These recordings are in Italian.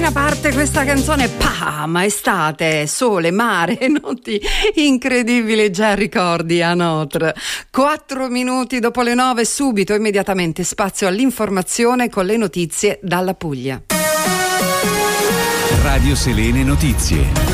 appena parte questa canzone, ma estate, sole, mare, noti incredibili, già ricordi a Notre. 4 minuti dopo le 9, subito, immediatamente spazio all'informazione con le notizie dalla Puglia. Radio Selene Notizie.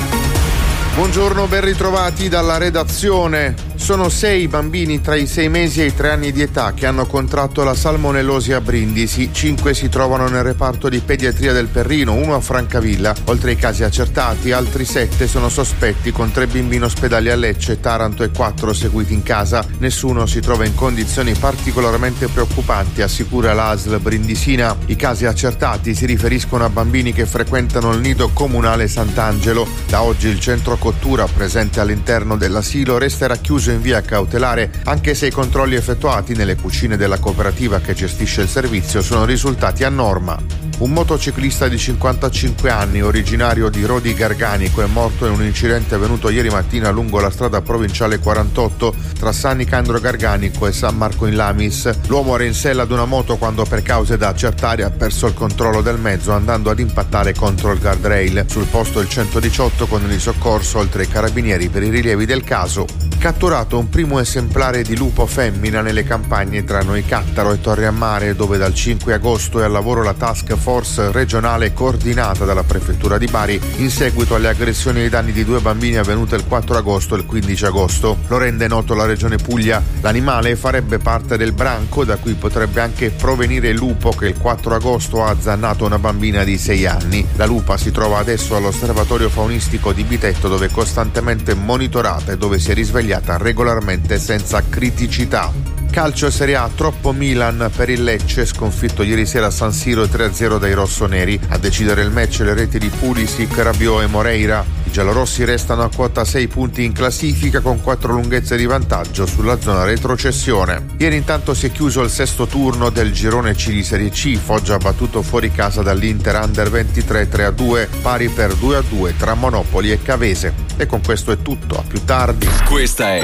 Buongiorno, ben ritrovati dalla redazione. Sono 6 bambini tra i 6 mesi e i 3 anni di età che hanno contratto la salmonellosi a Brindisi. 5 si trovano nel reparto di pediatria del Perrino, 1 a Francavilla. Oltre ai casi accertati, altri 7 sono sospetti, con 3 bimbi in ospedale a Lecce, Taranto e 4 seguiti in casa. Nessuno si trova in condizioni particolarmente preoccupanti, assicura l'ASL brindisina. I casi accertati si riferiscono a bambini che frequentano il nido comunale Sant'Angelo. Da oggi il centro cottura presente all'interno dell'asilo resterà chiuso in via cautelare, anche se i controlli effettuati nelle cucine della cooperativa che gestisce il servizio sono risultati a norma. Un motociclista di 55 anni, originario di Rodi Garganico, è morto in un incidente avvenuto ieri mattina lungo la strada provinciale 48 tra San Nicandro Garganico e San Marco in Lamis. L'uomo era in sella ad una moto quando, per cause da accertare, ha perso il controllo del mezzo andando ad impattare contro il guardrail. Sul posto il 118 con il soccorso, oltre ai carabinieri per i rilievi del caso. Catturato un primo esemplare di lupo femmina nelle campagne tra Noicattaro e Torre a Mare, dove dal 5 agosto è al lavoro la task force regionale coordinata dalla prefettura di Bari in seguito alle aggressioni ai danni di 2 bambini avvenute il 4 agosto e il 15 agosto. Lo rende noto la regione Puglia. L'animale farebbe parte del branco da cui potrebbe anche provenire il lupo che il 4 agosto ha azzannato una bambina di 6 anni. La lupa si trova adesso all'osservatorio faunistico di Bitetto, dove è costantemente monitorata e dove si è risvegliata regolarmente senza criticità. Calcio Serie A, troppo Milan per il Lecce, sconfitto ieri sera a San Siro 3-0 dai rossoneri. A decidere il match le reti di Pulisic, Rabiot e Moreira. I giallorossi restano a quota 6 punti in classifica con 4 lunghezze di vantaggio sulla zona retrocessione. Ieri intanto si è chiuso il 6° turno del girone C di Serie C. Foggia ha battuto fuori casa dall'Inter Under 23 3-2, pari per 2-2 tra Monopoli e Cavese. E con questo è tutto, a più tardi. Questa è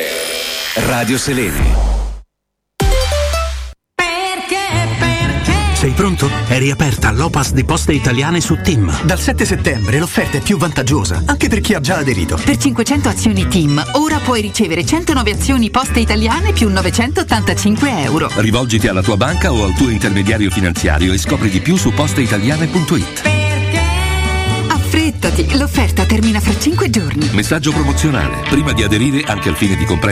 Radio Selene. Sei pronto? È riaperta l'Opas di Poste Italiane su TIM. Dal 7 settembre l'offerta è più vantaggiosa, anche per chi ha già aderito. Per 500 azioni TIM, ora puoi ricevere 109 azioni Poste Italiane più 985 euro. Rivolgiti alla tua banca o al tuo intermediario finanziario e scopri di più su posteitaliane.it. Affrettati, l'offerta termina fra 5 giorni. Messaggio promozionale. Prima di aderire, anche al fine di comprendere